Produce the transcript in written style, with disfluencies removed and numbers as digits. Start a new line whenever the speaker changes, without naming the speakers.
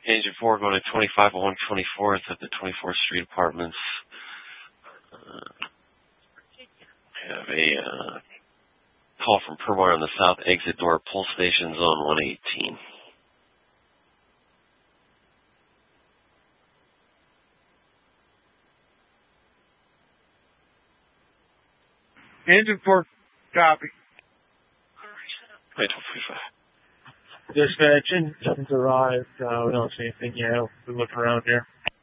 Engine 4 going to 250124 at the 24th Street Apartments. Have a call from Permar on the south exit door, pull station zone 118.
Engine 4, copy.
Wait, 1245.
Dispatch, engines arrived. We don't see anything yet. We're looking around here.